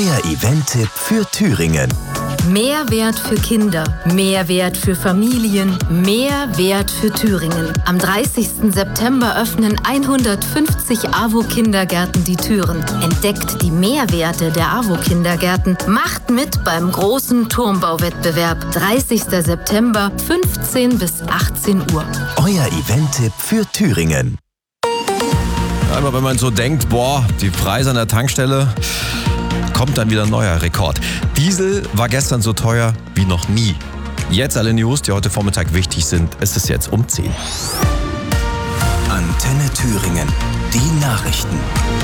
Euer Event-Tipp für Thüringen. Mehrwert für Kinder, Mehrwert für Familien, Mehrwert für Thüringen. Am 30. September öffnen 150 AWO-Kindergärten die Türen. Entdeckt die Mehrwerte der AWO-Kindergärten. Macht mit beim großen Turmbauwettbewerb. 30. September, 15 bis 18 Uhr. Euer Event-Tipp für Thüringen. Einmal, wenn man so denkt, die Preise an der Tankstelle, kommt dann wieder ein neuer Rekord. Diesel war gestern so teuer wie noch nie. Jetzt alle News, die heute Vormittag wichtig sind. Es ist jetzt um 10. Antenne Thüringen. Die Nachrichten.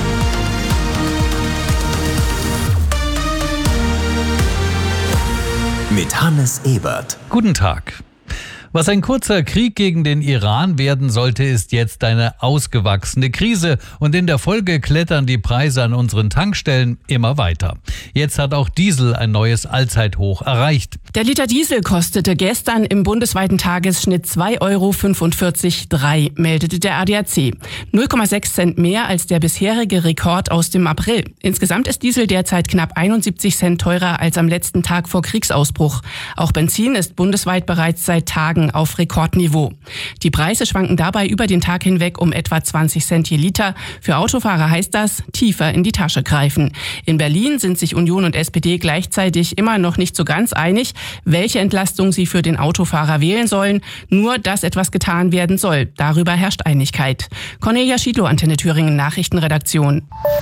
Mit Hannes Ebert. Guten Tag. Was ein kurzer Krieg gegen den Iran werden sollte, ist jetzt eine ausgewachsene Krise und in der Folge klettern die Preise an unseren Tankstellen immer weiter. Jetzt hat auch Diesel ein neues Allzeithoch erreicht. Der Liter Diesel kostete gestern im bundesweiten Tagesschnitt 2,45 €, meldete der ADAC. 0,6 Cent mehr als der bisherige Rekord aus dem April. Insgesamt ist Diesel derzeit knapp 71 Cent teurer als am letzten Tag vor Kriegsausbruch. Auch Benzin ist bundesweit bereits seit Tagen auf Rekordniveau. Die Preise schwanken dabei über den Tag hinweg um etwa 20 Cent je Liter. Für Autofahrer heißt das, tiefer in die Tasche greifen. In Berlin sind sich Union und SPD gleichzeitig immer noch nicht so ganz einig, welche Entlastung sie für den Autofahrer wählen sollen. Nur, dass etwas getan werden soll. Darüber herrscht Einigkeit. Cornelia Schiedlow, Antenne Thüringen Nachrichtenredaktion.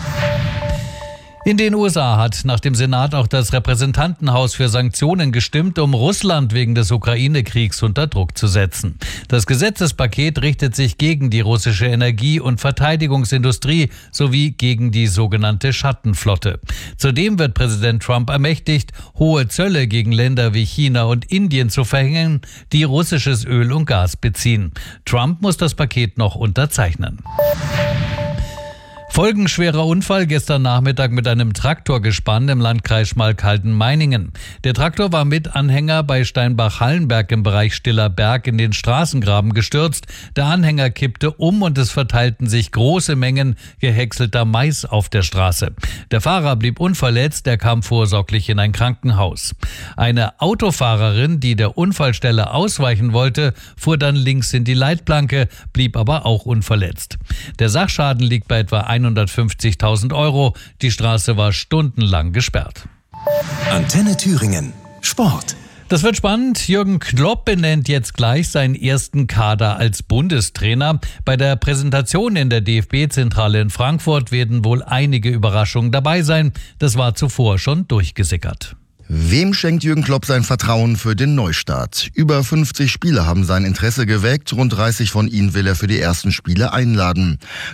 In den USA hat nach dem Senat auch das Repräsentantenhaus für Sanktionen gestimmt, um Russland wegen des Ukraine-Kriegs unter Druck zu setzen. Das Gesetzespaket richtet sich gegen die russische Energie- und Verteidigungsindustrie sowie gegen die sogenannte Schattenflotte. Zudem wird Präsident Trump ermächtigt, hohe Zölle gegen Länder wie China und Indien zu verhängen, die russisches Öl und Gas beziehen. Trump muss das Paket noch unterzeichnen. Folgenschwerer Unfall gestern Nachmittag mit einem Traktorgespann im Landkreis Schmalkalden-Meiningen. Der Traktor war mit Anhänger bei Steinbach-Hallenberg im Bereich Stiller Berg in den Straßengraben gestürzt. Der Anhänger kippte um und es verteilten sich große Mengen gehäckselter Mais auf der Straße. Der Fahrer blieb unverletzt, er kam vorsorglich in ein Krankenhaus. Eine Autofahrerin, die der Unfallstelle ausweichen wollte, fuhr dann links in die Leitplanke, blieb aber auch unverletzt. Der Sachschaden liegt bei etwa 150.000 €. Die Straße war stundenlang gesperrt. Antenne Thüringen. Sport. Das wird spannend. Jürgen Klopp benennt jetzt gleich seinen ersten Kader als Bundestrainer. Bei der Präsentation in der DFB-Zentrale in Frankfurt werden wohl einige Überraschungen dabei sein. Das war zuvor schon durchgesickert. Wem schenkt Jürgen Klopp sein Vertrauen für den Neustart? Über 50 Spieler haben sein Interesse geweckt. Rund 30 von ihnen will er für die ersten Spiele einladen.